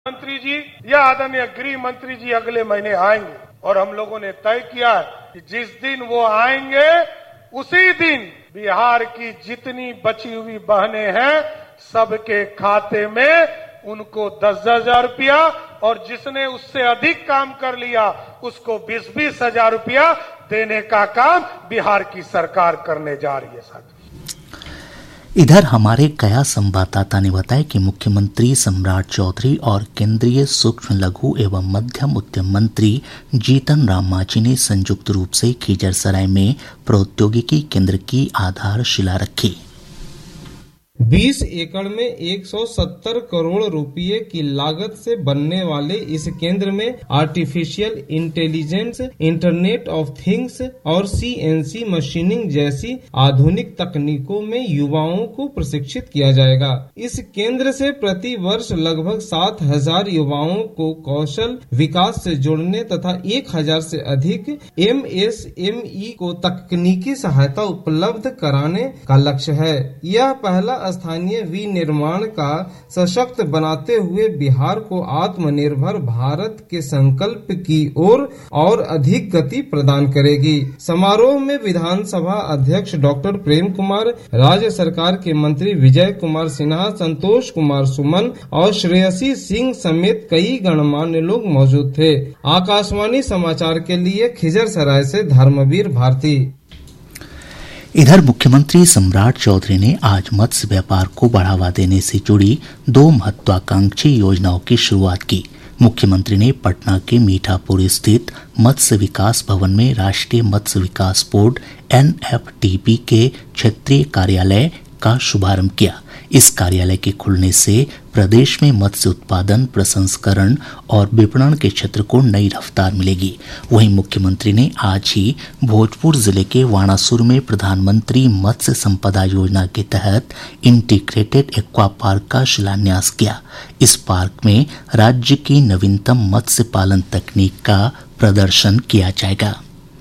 मंत्री जी या आदरणीय गृह मंत्री जी अगले महीने आएंगे और हम लोगों ने तय किया है कि जिस दिन वो आएंगे उसी दिन बिहार की जितनी बची हुई बहनें हैं सबके खाते में उनको 10,000 रुपया और जिसने उससे अधिक काम कर लिया उसको 20,000 हजार रुपया देने का काम बिहार की सरकार करने जा रही है साथियों। इधर हमारे गया संवाददाता ने बताया कि मुख्यमंत्री सम्राट चौधरी और केंद्रीय सूक्ष्म लघु एवं मध्यम उद्यम मंत्री जीतन राम मांझी ने संयुक्त रूप से खिजरसराय में प्रौद्योगिकी केंद्र की आधारशिला रखी। 20 एकड़ में 170 करोड़ रुपए की लागत से बनने वाले इस केंद्र में artificial intelligence, internet of things और सीएनसी मशीनिंग जैसी आधुनिक तकनीकों में युवाओं को प्रशिक्षित किया जाएगा। इस केंद्र से प्रति वर्ष लगभग 7,000 युवाओं को कौशल विकास से जोड़ने तथा 1,000 से अधिक एमएसएमई को तकनीकी सहायता उपलब्ध कराने का लक्ष्य है। यह पहला स्थानीय विनिर्माण का सशक्त बनाते हुए बिहार को आत्मनिर्भर भारत के संकल्प की ओर और अधिक गति प्रदान करेगी। समारोह में विधानसभा अध्यक्ष डॉक्टर प्रेम कुमार, राज्य सरकार के मंत्री विजय कुमार सिन्हा, संतोष कुमार सुमन और श्रेयसी सिंह समेत कई गणमान्य लोग मौजूद थे। आकाशवाणी समाचार के लिए खिजरसराय से धर्मवीर भारती। इधर मुख्यमंत्री सम्राट चौधरी ने आज मत्स्य व्यापार को बढ़ावा देने से जुड़ी 2 महत्वाकांक्षी योजनाओं की शुरुआत की। मुख्यमंत्री ने पटना के मीठापुर स्थित मत्स्य विकास भवन में राष्ट्रीय मत्स्य विकास बोर्ड NFDB के क्षेत्रीय कार्यालय का शुभारंभ किया। इस कार्यालय के खुलने से प्रदेश में मत्स्य उत्पादन, प्रसंस्करण और विपणन के क्षेत्र को नई रफ्तार मिलेगी। वहीं मुख्यमंत्री ने आज ही भोजपुर जिले के वाणासुर में प्रधानमंत्री मत्स्य संपदा योजना के तहत इंटीग्रेटेड एक्वा पार्क का शिलान्यास किया। इस पार्क में राज्य की नवीनतम मत्स्य पालन तकनीक का प्रदर्शन किया जाएगा।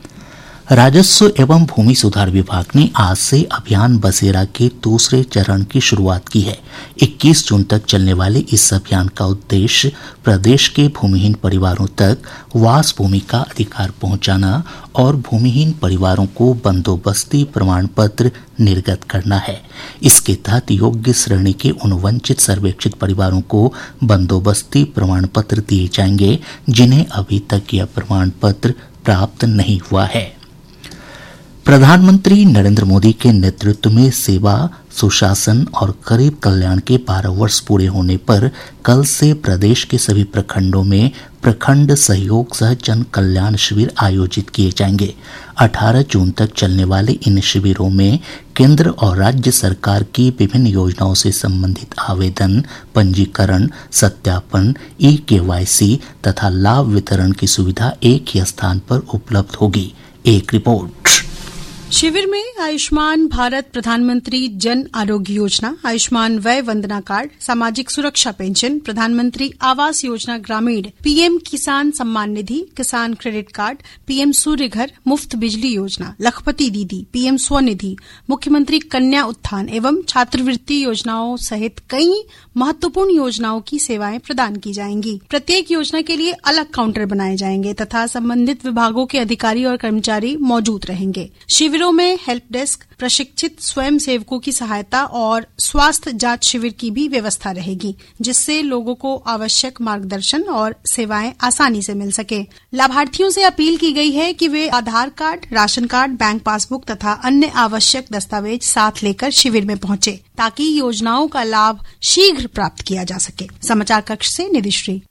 राजस्व एवं भूमि सुधार विभाग ने आज से अभियान बसेरा के दूसरे चरण की शुरुआत की है। 21 जून तक चलने वाले इस अभियान का उद्देश्य प्रदेश के भूमिहीन परिवारों तक वास भूमि का अधिकार पहुंचाना और भूमिहीन परिवारों को बंदोबस्ती प्रमाण पत्र निर्गत करना है। इसके तहत योग्य श्रेणी के उन वंचित सर्वेक्षित परिवारों को बंदोबस्ती प्रमाण पत्र दिए जाएंगे जिन्हें अभी तक यह प्रमाण पत्र प्राप्त नहीं हुआ है। प्रधानमंत्री नरेंद्र मोदी के नेतृत्व में सेवा, सुशासन और गरीब कल्याण के 12 वर्ष पूरे होने पर कल से प्रदेश के सभी प्रखंडों में प्रखंड सहयोग सह जन कल्याण शिविर आयोजित किए जाएंगे। 18 जून तक चलने वाले इन शिविरों में केंद्र और राज्य सरकार की विभिन्न योजनाओं से संबंधित आवेदन, पंजीकरण, सत्यापन, eKYC तथा लाभ वितरण की सुविधा एक ही स्थान पर उपलब्ध होगी। एक रिपोर्ट। शिविर में आयुष्मान भारत प्रधानमंत्री जन आरोग्य योजना, आयुष्मान वय वंदना कार्ड, सामाजिक सुरक्षा पेंशन, प्रधानमंत्री आवास योजना ग्रामीण, PM किसान सम्मान निधि, किसान क्रेडिट कार्ड, PM सूर्य घर, मुफ्त बिजली योजना, लखपति दीदी, PM स्वनिधि, मुख्यमंत्री कन्या उत्थान एवं छात्रवृत्ति योजनाओं सहित कई महत्वपूर्ण योजनाओं की सेवाएं प्रदान की जाएंगी। प्रत्येक योजना के लिए अलग काउंटर बनाए जाएंगे तथा संबंधित विभागों के अधिकारी और कर्मचारी मौजूद रहेंगे। शिविरों में हेल्प डेस्क, प्रशिक्षित स्वयं सेवकों की सहायता और स्वास्थ्य जांच शिविर की भी व्यवस्था रहेगी, जिससे लोगों को आवश्यक मार्गदर्शन और सेवाएं आसानी से मिल सके। लाभार्थियों से अपील की गई है कि वे आधार card, ration card, bank passbook तथा अन्य आवश्यक दस्तावेज साथ लेकर शिविर में पहुंचे ताकि योजनाओं का लाभ शीघ्र प्राप्त किया जा सके। समाचार कक्ष से निधिश्री।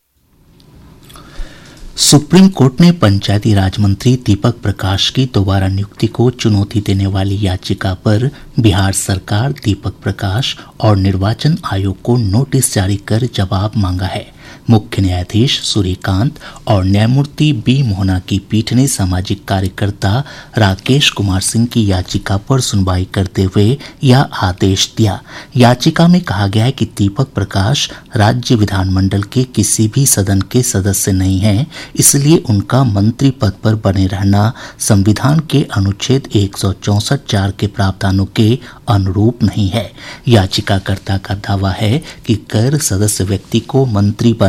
सुप्रीम कोर्ट ने पंचायती राज मंत्री दीपक प्रकाश की दोबारा नियुक्ति को चुनौती देने वाली याचिका पर बिहार सरकार, दीपक प्रकाश और निर्वाचन आयोग को नोटिस जारी कर जवाब मांगा है। मुख्य न्यायाधीश सूर्यकांत और न्यायमूर्ति B मोहना की पीठ ने सामाजिक कार्यकर्ता राकेश कुमार सिंह की याचिका पर सुनवाई करते हुए यह आदेश दिया। याचिका में कहा गया है कि दीपक प्रकाश राज्य विधानमंडल के किसी भी सदन के सदस्य नहीं हैं, इसलिए उनका मंत्री पद पर बने रहना संविधान के अनुच्छेद 164(4) के प्रावधानों के अनुरूप नहीं है। याचिकाकर्ता का दावा है कि गैर सदस्य व्यक्ति को मंत्री